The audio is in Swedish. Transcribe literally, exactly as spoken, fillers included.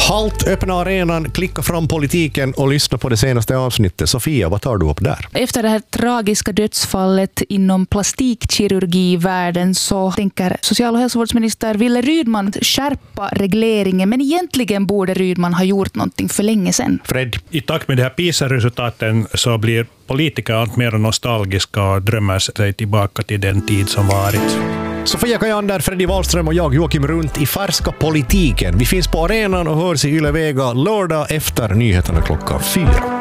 Halt, öppna arenan, klicka fram politiken och lyssna på det senaste avsnittet. Sofia, vad tar du upp där? Efter det här tragiska dödsfallet inom plastikkirurgivärlden så tänker social- och hälsovårdsminister Wille Rydman skärpa regleringen, men egentligen borde Rydman ha gjort någonting för länge sedan. Fred? I takt med de här PISA-resultaten så blir politiker allt mer nostalgiska och drömmer sig tillbaka till den tid som varit. Sofia Kajander, Freddy Wahlström och jag Joakim Runt i Färska politiken. Vi finns på arenan och hörs i Yle Vega lördag efter nyheterna klockan fyra.